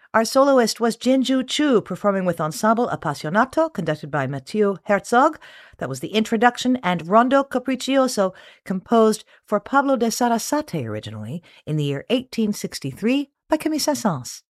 Our soloist was Jinju Chu, performing with Ensemble Appassionato, conducted by Matteo Herzog. That was the introduction, and Rondo Capriccioso, composed for Pablo de Sarasate originally in the year 1863 by Camille Saint-Saëns.